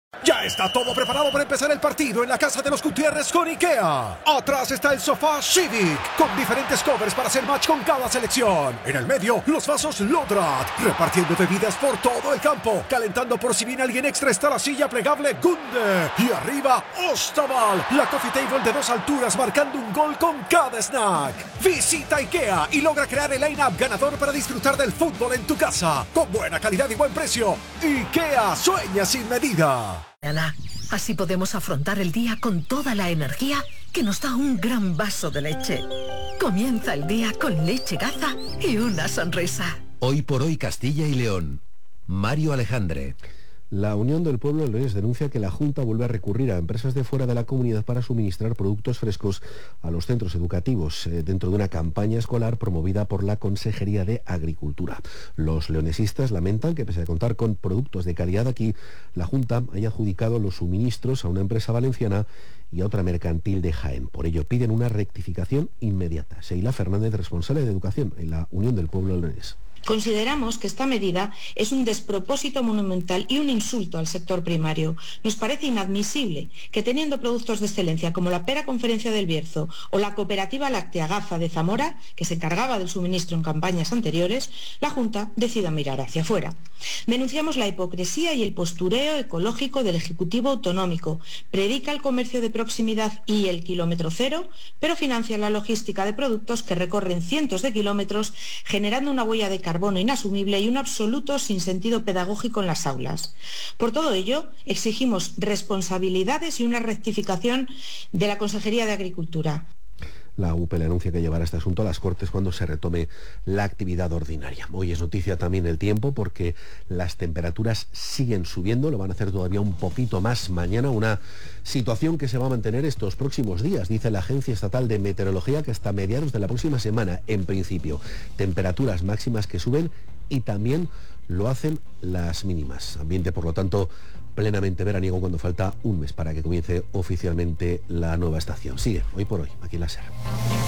Ya está todo preparado para empezar el partido en la casa de los Gutiérrez con IKEA. Atrás está el sofá Civic, con diferentes covers para hacer match con cada selección. En el medio, los vasos Lodrat, repartiendo bebidas por todo el campo. Calentando por si viene alguien extra está la silla plegable Gunde. Y arriba, Ostaval, la coffee table de 2 alturas marcando un gol con cada snack. Visita IKEA y logra crear el line-up ganador para disfrutar del fútbol en tu casa. Con buena calidad y buen precio. IKEA sueña sin medida. Así podemos afrontar el día con toda la energía que nos da un gran vaso de leche. Comienza el día con leche Gaza y una sonrisa. Hoy por hoy Castilla y León. Mario Alejandre. La Unión del Pueblo de Leones denuncia que la Junta vuelve a recurrir a empresas de fuera de la comunidad para suministrar productos frescos a los centros educativos dentro de una campaña escolar promovida por la Consejería de Agricultura. Los leonesistas lamentan que pese a contar con productos de calidad aquí, la Junta haya adjudicado los suministros a una empresa valenciana y a otra mercantil de Jaén. Por ello piden una rectificación inmediata. Seila Fernández, responsable de Educación en la Unión del Pueblo de Leones. Consideramos que esta medida es un despropósito monumental y un insulto al sector primario. Nos parece inadmisible que teniendo productos de excelencia como la Pera Conferencia del Bierzo o la cooperativa láctea Gaza de Zamora, que se encargaba del suministro en campañas anteriores, la Junta decida mirar hacia afuera. Denunciamos la hipocresía y el postureo ecológico del Ejecutivo Autonómico. Predica el comercio de proximidad y el kilómetro cero, pero financia la logística de productos que recorren cientos de kilómetros, generando una huella de carbono inasumible y un absoluto sinsentido pedagógico en las aulas. Por todo ello, exigimos responsabilidades y una rectificación de la Consejería de Agricultura. La UPL anuncia que llevará este asunto a las Cortes cuando se retome la actividad ordinaria. Hoy es noticia también el tiempo porque las temperaturas siguen subiendo, lo van a hacer todavía un poquito más mañana, una situación que se va a mantener estos próximos días, dice la Agencia Estatal de Meteorología, que hasta mediados de la próxima semana, en principio, temperaturas máximas que suben y también lo hacen las mínimas. Ambiente, por lo tanto, plenamente veraniego cuando falta un mes para que comience oficialmente la nueva estación. Sigue, hoy por hoy, aquí en la SER.